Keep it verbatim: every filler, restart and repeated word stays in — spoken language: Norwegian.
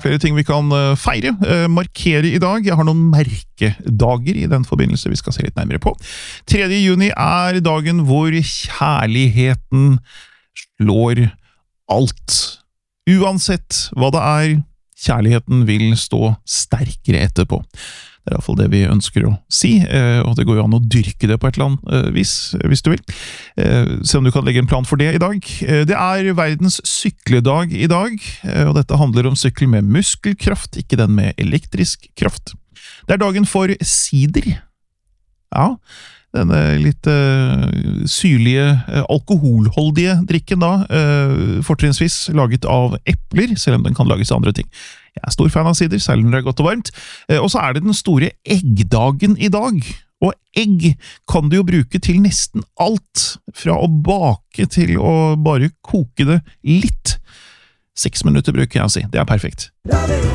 flere ting vi kan feire, markere i dag. Jeg har noen merkedager i den forbindelse vi skal se litt nærmere på. tredje juni er dagen hvor kjærligheten slår alt. Uansett hva det er, kjærligheten vil stå sterkere etterpå. Det er i hvert fall det vi ønsker å si, og det går jo an å dyrke det på et eller annet vis, hvis du vil. Se om du kan legge en plan for det i dag. Det er verdens sykledag i dag, og dette handler om sykkel med muskelkraft, ikke den med elektrisk kraft. Det er dagen for sider. Ja, denne litt uh, syrlige, uh, alkoholholdige drikken da, uh, fortrinnsvis laget av epler, selv om den kan lages av andre ting. Jeg er stor fan av sider, særlig når det er godt og varmt. Uh, og så er det den store eggdagen i dag. Og egg kan du jo bruke til nesten alt, fra å bake til å bare koke det litt. Seks minutter bruker jeg å si, det er perfekt.